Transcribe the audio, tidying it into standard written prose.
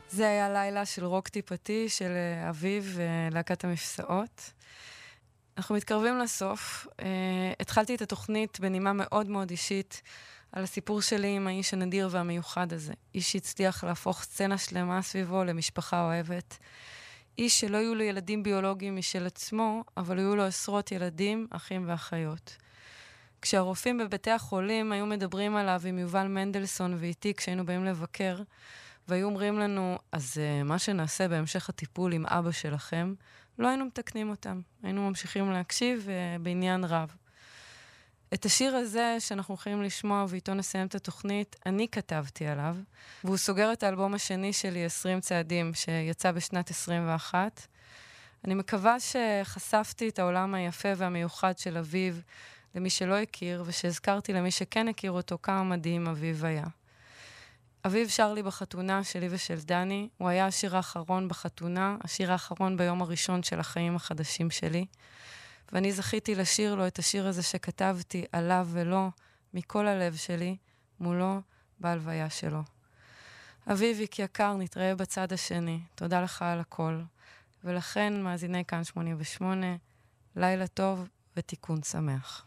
זה היה לילה של רוק טיפתי של אביב ולהקת המפסעות. אנחנו מתקרבים לסוף. התחלתי את התוכנית בנימה מאוד מאוד אישית על הסיפור שלי עם האיש הנדיר והמיוחד הזה. איש שהצליח להפוך סצנה שלמה סביבו למשפחה אוהבת. איש שלא היו לו ילדים ביולוגיים משל עצמו, אבל היו לו עשרות ילדים, אחים ואחיות. כשהרופאים בבתי החולים היו מדברים עליו עם יובל מנדלסון ואיתי כשהיינו באים לבקר, והיו אומרים לנו, אז מה שנעשה בהמשך הטיפול עם אבא שלכם, לא היינו מתקנים אותם. היינו ממשיכים להקשיב בעניין רב. את השיר הזה שאנחנו יכולים לשמוע ואיתו נסיים את התוכנית, אני כתבתי עליו, והוא סוגר את האלבום השני שלי, 20 צעדים, שיצא בשנת 21. אני מקווה שחשפתי את העולם היפה והמיוחד של אביב למי שלא הכיר, ושהזכרתי למי שכן הכיר אותו כמה מדהים אביב היה. אביב שר לי בחתונה שלי ושל דני, הוא היה השיר האחרון בחתונה, השיר האחרון ביום הראשון של החיים החדשים שלי, ואני זכיתי לשיר לו את השיר הזה שכתבתי עליו ולא, מכל הלב שלי, מולו, בהלוויה שלו. אביביק יקר, נתראה בצד השני, תודה לך על הכל. ולכן, מאזיני כאן 88, לילה טוב ותיקון שמח.